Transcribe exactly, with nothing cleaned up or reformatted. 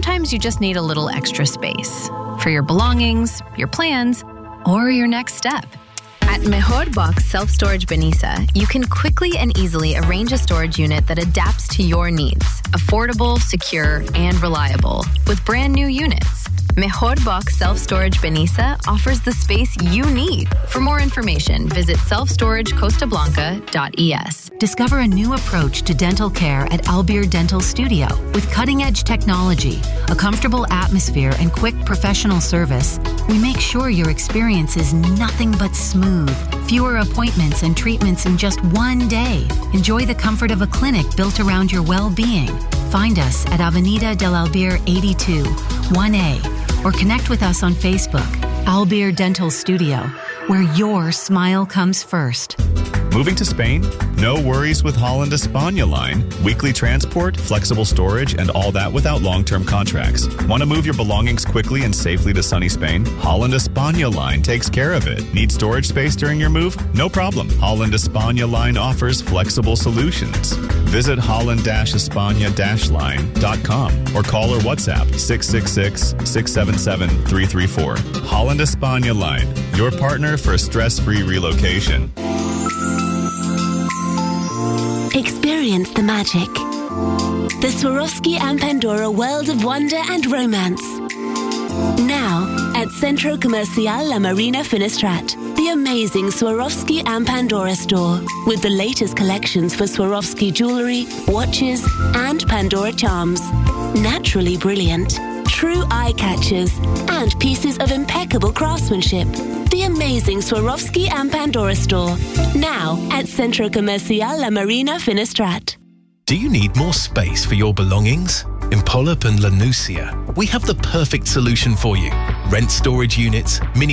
sometimes you just need a little extra space for your belongings, your plans, or your next step. At Mejor Box Self-Storage Benissa, you can quickly and easily arrange a storage unit that adapts to your needs. Affordable, secure, and reliable. With brand new units, Mejor Box Self-Storage Benissa offers the space you need. For more information, visit self storage costa blanca dot e s. Discover a new approach to dental care at Albir Dental Studio. With cutting-edge technology, a comfortable atmosphere, and quick professional service, we make sure your experience is nothing but smooth. Fewer appointments and treatments in just one day. Enjoy the comfort of a clinic built around your well-being. Find us at Avenida del Albir eighty-two, one A, or connect with us on Facebook, Albir Dental Studio, where your smile comes first. Moving to Spain? No worries with Holland España line. Weekly transport, flexible storage, and all that without long-term contracts. Want to move your belongings quickly and safely to sunny Spain? Holland España line takes care of it. Need storage space during your move? No problem. Holland España line offers flexible solutions. Visit holland españa line dot com or call or WhatsApp six six six, six seven seven, three three four. Holland España line, your partner for a stress-free relocation. Experience the magic. The Swarovski and Pandora world of wonder and romance. Now at Centro Comercial La Marina Finestrat, the amazing Swarovski and Pandora store with the latest collections for Swarovski jewelry, watches, and Pandora charms. Naturally brilliant, true eye catchers, and pieces of impeccable craftsmanship. The amazing Swarovski and Pandora store, now at Centro Comercial La Marina Finestrat. Do you need more space for your belongings? In Pollup and Lanusia, we have the perfect solution for you. Rent storage units, mini